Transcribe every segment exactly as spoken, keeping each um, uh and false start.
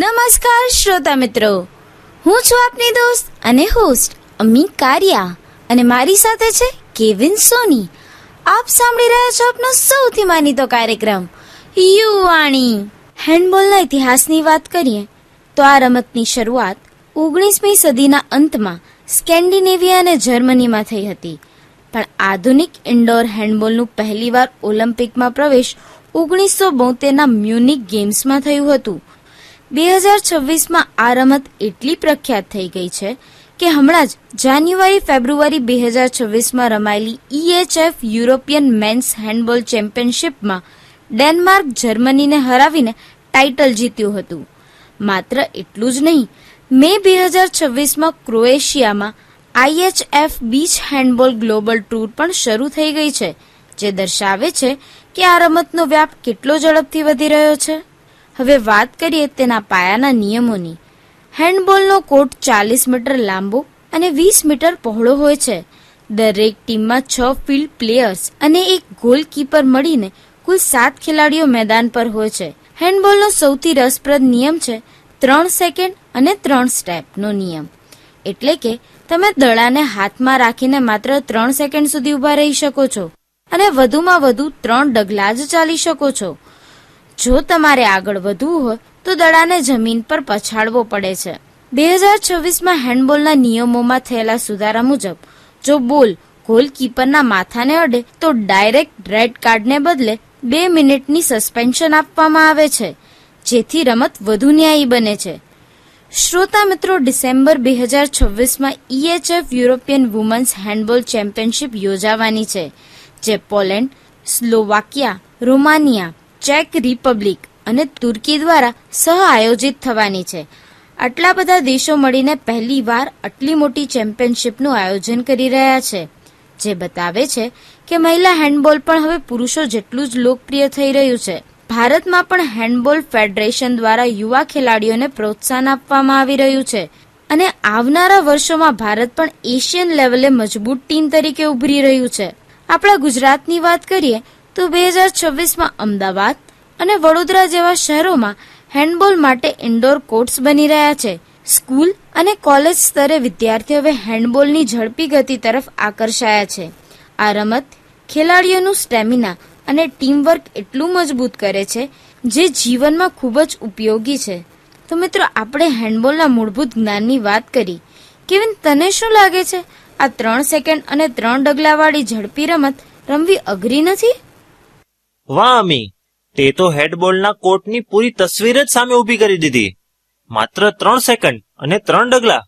નમસ્કાર શ્રોતા મિત્રો, હું છું આપની દોસ્ત અને હોસ્ટ અમી કારિયા અને મારી સાથે છે કેવિન સોની. આપ સાંભળી રહ્યા છો આપનો સૌથી માનીતો કાર્યક્રમ યુવાણી. હેન્ડબોલના ઇતિહાસની વાત કરીએ તો આ રમતની શરૂઆત ઓગણીસમી સદીના અંતમાં સ્કેન્ડિનેવિયા અને જર્મનીમાં થઈ હતી, પણ આધુનિક ઇન્ડોર હેન્ડબોલનું પહેલીવાર ઓલિમ્પિકમાં પ્રવેશ ઓગણીસો બોતેરના મ્યુનિક ગેમ્સમાં થયું હતું. બે હજાર છવ્વીસમાં આ રમત એટલી પ્રખ્યાત થઈ ગઈ છે કે હમણાં જ જાન્યુઆરી ફેબ્રુઆરી બે હજાર છવ્વીસમાં રમાયેલી ઈએચએફ યુરોપિયન મેન્સ હેન્ડબોલ ચેમ્પિયનશિપમાં ડેનમાર્ક જર્મનીને હરાવીને ટાઇટલ જીત્યું હતું. માત્ર એટલું જ નહીં, મે બે હજાર છવ્વીસમાં ક્રોએશિયામાં આઈએચએફ બીચ હેન્ડબોલ ગ્લોબલ ટૂર પણ શરૂ થઈ ગઈ છે, જે દર્શાવે છે કે આ રમતનો વ્યાપ કેટલો ઝડપથી વધી રહ્યો છે. હવે વાત કરીએ તેના પાયાના નિયમોની. હેન્ડબોલનો કોર્ટ ચાલીસ મીટર લાંબો અને વીસ મીટર પહોળો હોય છે. દરેક ટીમમાં છ ફિલ્ડ પ્લેયર્સ અને એક ગોલકીપર મળીને કુલ સાત ખેલાડીઓ મેદાન પર હોય છે. હેન્ડબોલનો સૌથી રસપ્રદ નિયમ છે ત્રણ સેકન્ડ અને ત્રણ સ્ટેપનો નિયમ, એટલે કે તમે દડાને હાથમાં રાખીને માત્ર ત્રણ સેકન્ડ સુધી ઉભા રહી શકો છો અને વધુમાં વધુ ત્રણ ડગલા જ ચાલી શકો છો. જો તમારે આગળ વધવું હોય તો દડાને જમીન પર પછાડવો પડે છે. બે હજાર છવ્વીસમાં હેન્ડબોલના નિયમોમાં થયેલા સુધારા મુજબ જો બોલ ગોલકીપરના માથાને અડે તો ડાયરેક્ટ રેડ કાર્ડને બદલે બે મિનિટની સસ્પેન્શન આપવામાં આવે છે, જેથી રમત વધુ ન્યાયી બને છે. શ્રોતા મિત્રો, ડિસેમ્બર બે હજાર છવ્વીસમાં ઈએચએફ યુરોપિયન વુમન્સ હેન્ડબોલ ચેમ્પિયનશિપ યોજાવાની છે, જે Poland, Slovakia, Romania, check Republic અને તુર્કી દ્વારા સહ આયોજિત થવાની છે. આટલા બધા દેશો મળીને પહેલી વાર આટલી મોટી ચેમ્પિયનશિપનું આયોજન કરી રહ્યા છે, જે બતાવે છે કે મહિલા હેન્ડબોલ પણ હવે પુરુષો જેટલું જ લોકપ્રિય થઈ રહ્યું છે. ભારતમાં પણ હેન્ડબોલ ફેડરેશન દ્વારા યુવા ખેલાડીઓને પ્રોત્સાહન આપવામાં આવી રહ્યું છે અને આવનારા વર્ષોમાં ભારત પણ એશિયન લેવલે મજબૂત ટીમ તરીકે ઉભરી રહ્યું છે. આપણા ગુજરાતની વાત કરીએ તો બે હજાર છવ્વીસમાં અમદાવાદ અને વડોદરા જેવા શહેરોમાં હેન્ડબોલ માટે ઇન્ડોર કોર્ટ્સ બની રહ્યા છે. સ્કૂલ અને કોલેજ સ્તરે વિદ્યાર્થીઓ હવે હેન્ડબોલની ઝડપી ગતિ તરફ આકર્ષાયા છે. આ રમત ખેલાડીઓનું સ્ટેમિના અને ટીમવર્ક એટલું મજબૂત કરે છે, જે જીવનમાં ખૂબ જ ઉપયોગી છે. તો મિત્રો, આપણે હેન્ડબોલના મૂળભૂત જ્ઞાનની વાત કરી. કેવિન, તને શું લાગે છે, આ ત્રણ સેકન્ડ અને ત્રણ ડગલાવાળી ઝડપી રમત રમવી અઘરી નથી? વાહ અમી, તે તો હેન્ડબોલના કોર્ટની પૂરી તસવીર જ સામે ઊભી કરી દીધી. માત્ર ત્રણ સેકન્ડ અને ત્રણ ડગલા,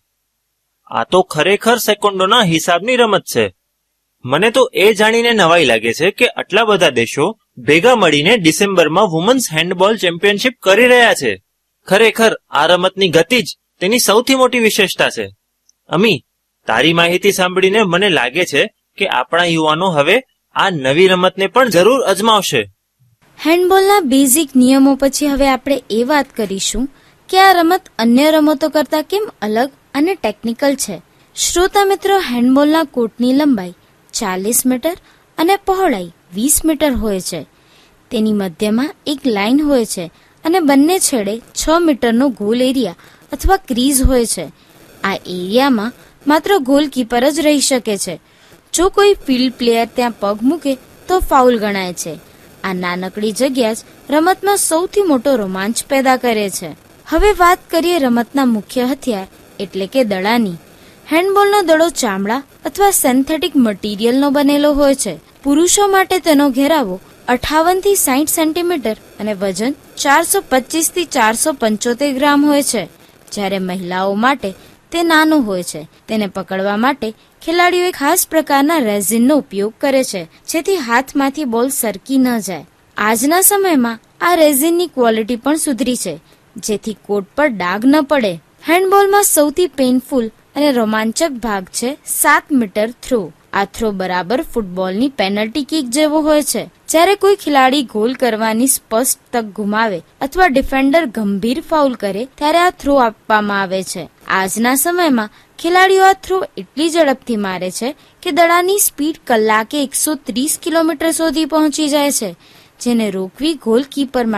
આ તો ખરેખર સેકન્ડોના હિસાબની રમત છે. મને તો એ જાણીને નવાઈ લાગે છે કે આટલા બધા દેશો ભેગા મળીને ડિસેમ્બરમાં વુમન્સ હેન્ડબોલ ચેમ્પિયનશિપ કરી રહ્યા છે. ખરેખર આ રમતની ગતિ જ તેની સૌથી મોટી વિશેષતા છે. અમી, તારી માહિતી સાંભળીને મને લાગે છે કે આપણા યુવાનો હવે આ નવી રમતને પણ જરૂર અજમાવશે. હેન્ડબોલના બેઝિક નિયમો પછી હવે આપણે એ વાત કરીશું કે આ રમત અન્ય રમતો કરતા કેમ અલગ અને ટેકનિકલ છે. શ્રોતા મિત્રો, હેન્ડબોલના કોર્ટની લંબાઈ ચાલીસ મીટર અને પહોળાઈ વીસ મીટર હોય છે. તેની મધ્યમાં એક લાઇન હોય છે અને બંને છેડે છ મીટરનો ગોલ એરિયા અથવા ક્રીઝ હોય છે. આ એરિયામાં માત્ર ગોલકીપર જ રહી શકે છે. જો કોઈ ફિલ્ડ પ્લેયર ત્યાં પગ મૂકે તો ફાઉલ ગણાય છે. આ નાનકડી જગ્યા જ રમતમાં સૌથી મોટો રોમાંચ પેદા કરે છે. હવે વાત કરીએ રમતના મુખ્ય હથિયાર એટલે કે દડાની. હેન્ડબોલનો દડો ચામડા અથવા સિન્થેટિક મટીરિયલનો બનેલો હોય છે. પુરુષો માટે તેનો ઘેરાવો અઠાવન થી સાઠ સેન્ટીમીટર અને વજન ચારસો પચીસ થી ચારસો પંચોતેર ગ્રામ હોય છે, જ્યારે મહિલાઓ માટે તે નાનો હોય છે. તેને પકડવા માટે ખેલાડીઓ ખાસ પ્રકારના રેઝિનનો ઉપયોગ કરે છે, જેથી હાથમાંથી બોલ સરકી ન જાય. આજના સમયમાં આ રેઝિનની ક્વોલિટી પણ સુધરી છે, જેથી કોર્ટ પર ડાઘ ન પડે. હેન્ડબોલમાં સૌથી પેઇનફુલ અને રોમાંચક ભાગ છે સાત મીટર થ્રો. આ થ્રો બરાબર ફૂટબોલની પેનલ્ટી કિક જેવો હોય છે. જ્યારે કોઈ ખેલાડી ગોલ કરવાની સ્પષ્ટ તક ગુમાવે અથવા ડિફેન્ડર ગંભીર ફાઉલ કરે ત્યારે આ થ્રો આપવામાં આવે છે. આજના સમયમાં ખેલાડીઓ આ થ્રો એટલી ઝડપથી મારે છે કે દડાની સ્પીડ કલાકે એકસો ત્રીસ કિલોમીટર સુધી પહોંચી જાય છે, જેને રોકવી ગોલકીપર